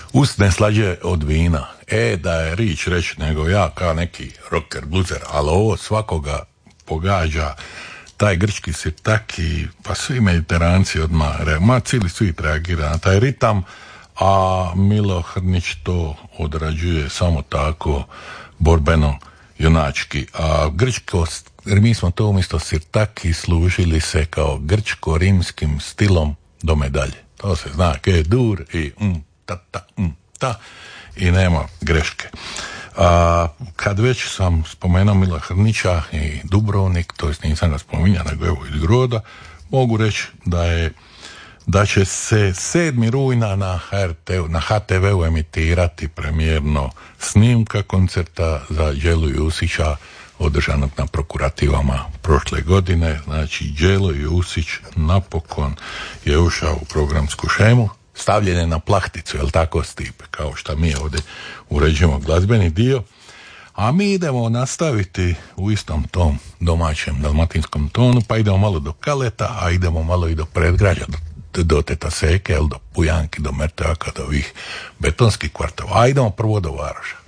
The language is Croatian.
Usne slađe od vina. Da je rič reći nego ja kao neki rocker, bluzer, ali ovo svakoga pogađa. Taj grčki sirtaki, pa svi mediteranci odmah, cijeli svijet reagira na taj ritam, a Milo Hrnić to odrađuje samo tako borbeno, junački. A grčko, mi smo to umjesto sirtaki služili se kao grčko-rimskim stilom do medalje. To se zna, ke dur i ta i nema greške. Kad već sam spomenuo Mila Hrnića i Dubrovnik, to jest nisam ga spominjao, nego evo iz Groda, mogu reći da će se 7. rujna na HTV-u emitirati premijerno snimka koncerta za Đelu Jusića održanog na Prokurativama prošle godine. Znači, Đelo Jusić napokon je ušao u programsku šemu, stavljen je na plahticu, jel tako, Stipe, kao što mi ovdje uređujemo glazbeni dio, a mi idemo nastaviti u istom tom domaćem dalmatinskom tonu, pa idemo malo do Kaleta, a idemo malo i do predgrađa, do Teta Seke, do Pujanki, do Merteaka, do ovih betonskih kvartova, a idemo prvo do Varoša.